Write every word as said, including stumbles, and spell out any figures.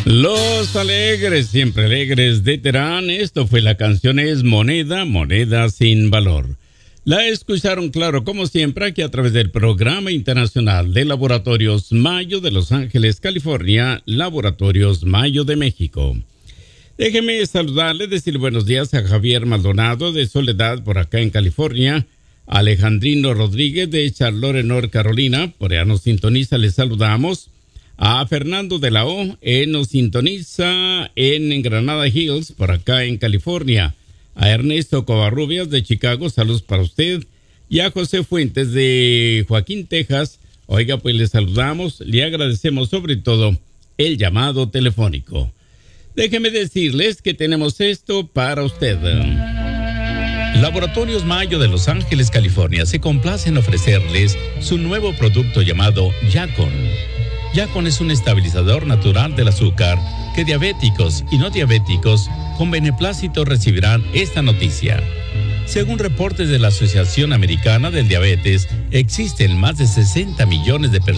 Los alegres, siempre alegres de Terán. Esto fue la canción es Moneda, Moneda sin Valor. La escucharon, claro, como siempre, aquí a través del Programa Internacional de Laboratorios Mayo de Los Ángeles, California, Laboratorios Mayo de México. Déjeme saludarle, decir buenos días a Javier Maldonado de Soledad por acá en California, a Alejandrino Rodríguez de Charlotte, North Carolina, por allá nos sintoniza, les saludamos. A Fernando de la O, él nos sintoniza en Granada Hills, por acá en California. A Ernesto Covarrubias de Chicago, saludos para usted. Y a José Fuentes de Joaquín, Texas. Oiga, pues le saludamos, le agradecemos sobre todo el llamado telefónico. Déjeme decirles que tenemos esto para usted. Laboratorios Mayo de Los Ángeles, California, se complace en ofrecerles su nuevo producto llamado Yacon. Yacon es un estabilizador natural del azúcar que diabéticos y no diabéticos con beneplácito recibirán esta noticia. Según reportes de la Asociación Americana del Diabetes, existen más de sesenta millones de personas